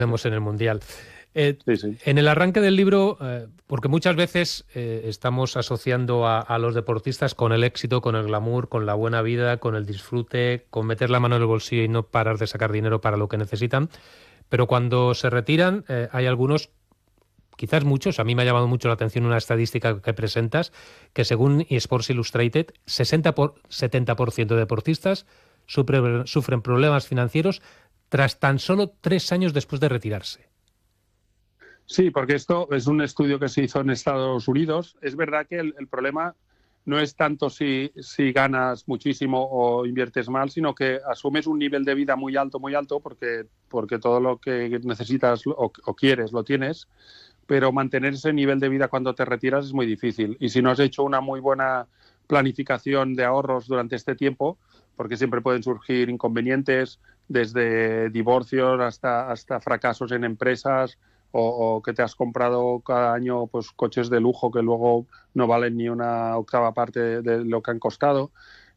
tenemos en el Mundial. Sí, sí. En el arranque del libro, porque muchas veces estamos asociando a los deportistas con el éxito, con el glamour, con la buena vida, con el disfrute, con meter la mano en el bolsillo y no parar de sacar dinero para lo que necesitan. Pero cuando se retiran, hay algunos, quizás muchos, a mí me ha llamado mucho la atención una estadística que presentas, que según eSports Illustrated, 70% de deportistas sufren problemas financieros tras tan solo 3 años después de retirarse. Sí, porque esto es un estudio que se hizo en Estados Unidos. Es verdad que el problema no es tanto si ganas muchísimo o inviertes mal, sino que asumes un nivel de vida muy alto, porque todo lo que necesitas o quieres lo tienes, pero mantener ese nivel de vida cuando te retiras es muy difícil. Y si no has hecho una muy buena planificación de ahorros durante este tiempo, porque siempre pueden surgir inconvenientes, desde divorcios hasta fracasos en empresas, o que te has comprado cada año pues coches de lujo que luego no valen ni una octava parte de lo que han costado.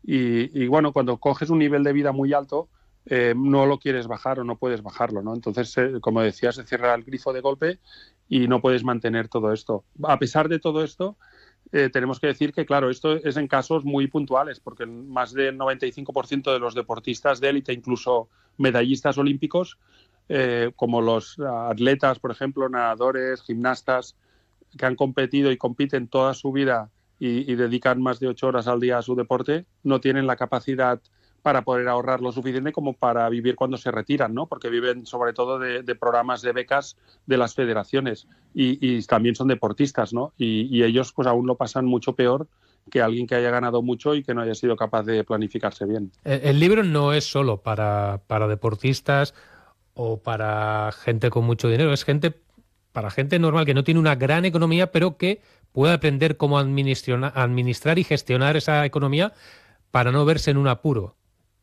Y bueno, cuando coges un nivel de vida muy alto, no lo quieres bajar o no puedes bajarlo, ¿no? Entonces, como decía, se cierra el grifo de golpe y no puedes mantener todo esto. A pesar de todo esto, tenemos que decir que, claro, esto es en casos muy puntuales, porque más del 95% de los deportistas de élite, incluso medallistas olímpicos, como los atletas, por ejemplo, nadadores, gimnastas, que han competido y compiten toda su vida y dedican más de 8 horas al día a su deporte, no tienen la capacidad para poder ahorrar lo suficiente como para vivir cuando se retiran, ¿no? Porque viven sobre todo de programas de becas de las federaciones y también son deportistas, ¿no? Y ellos pues aún lo pasan mucho peor que alguien que haya ganado mucho y que no haya sido capaz de planificarse bien. El libro no es solo para deportistas o para gente con mucho dinero, es para gente normal que no tiene una gran economía, pero que puede aprender cómo administrar y gestionar esa economía para no verse en un apuro.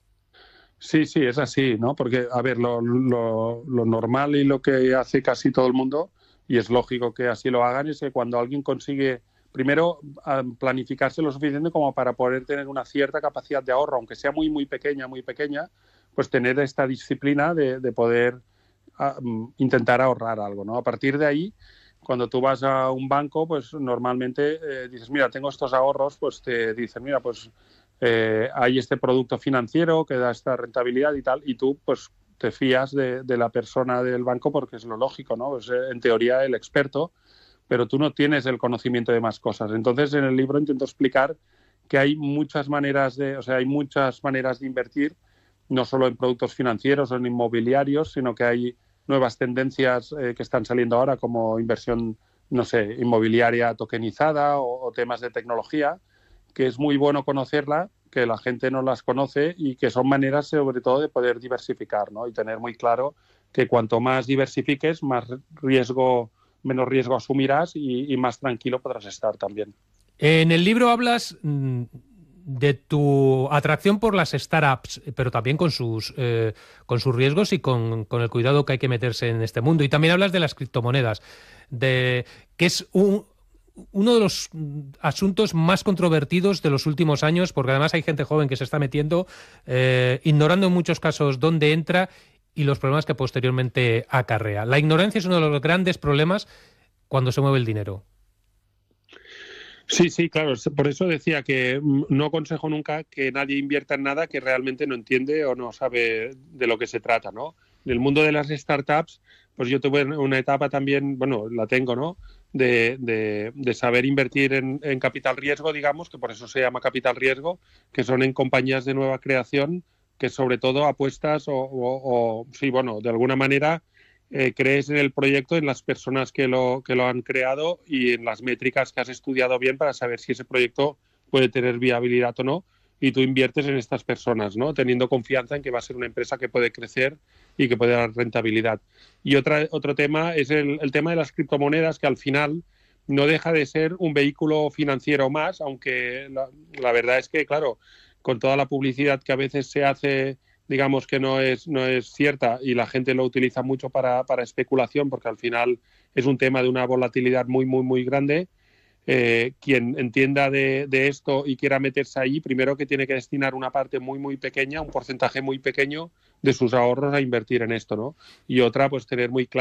Sí, sí, es así, ¿no? Porque, a ver, lo normal y lo que hace casi todo el mundo, y es lógico que así lo hagan, es que cuando alguien consigue, primero, planificarse lo suficiente como para poder tener una cierta capacidad de ahorro, aunque sea muy, muy pequeña, pues tener esta disciplina de poder intentar ahorrar algo, ¿no? A partir de ahí, cuando tú vas a un banco, pues normalmente dices, mira, tengo estos ahorros, pues te dicen, mira, pues hay este producto financiero que da esta rentabilidad y tal, y tú pues te fías de la persona del banco porque es lo lógico, ¿no? Pues, en teoría el experto, pero tú no tienes el conocimiento de más cosas. Entonces en el libro intento explicar que hay muchas maneras hay muchas maneras de invertir, no solo en productos financieros o en inmobiliarios, sino que hay nuevas tendencias que están saliendo ahora como inversión, no sé, inmobiliaria tokenizada o temas de tecnología, que es muy bueno conocerla, que la gente no las conoce y que son maneras sobre todo de poder diversificar, ¿no? Y tener muy claro que cuanto más diversifiques, menos riesgo asumirás y más tranquilo podrás estar también. En el libro hablas de tu atracción por las startups, pero también con sus riesgos y con el cuidado que hay que meterse en este mundo. Y también hablas de las criptomonedas, que es uno de los asuntos más controvertidos de los últimos años, porque además hay gente joven que se está metiendo, ignorando en muchos casos dónde entra y los problemas que posteriormente acarrea. La ignorancia es uno de los grandes problemas cuando se mueve el dinero. Sí, sí, claro. Por eso decía que no aconsejo nunca que nadie invierta en nada que realmente no entiende o no sabe de lo que se trata, ¿no? En el mundo de las startups, pues yo tuve una etapa también, bueno, la tengo, ¿no? De saber invertir en capital riesgo, digamos, que por eso se llama capital riesgo, que son en compañías de nueva creación, que sobre todo apuestas sí, bueno, de alguna manera crees en el proyecto, en las personas que lo han creado y en las métricas que has estudiado bien para saber si ese proyecto puede tener viabilidad o no, y tú inviertes en estas personas, ¿no? Teniendo confianza en que va a ser una empresa que puede crecer y que puede dar rentabilidad. Y otro tema es el tema de las criptomonedas, que al final no deja de ser un vehículo financiero más, aunque la verdad es que, claro, con toda la publicidad que a veces se hace, digamos que no es cierta, y la gente lo utiliza mucho para especulación, porque al final es un tema de una volatilidad muy, muy, muy grande. Quien entienda de esto y quiera meterse ahí, primero que tiene que destinar una parte muy, muy pequeña, un porcentaje muy pequeño de sus ahorros a invertir en esto, ¿no? Y otra, pues tener muy claro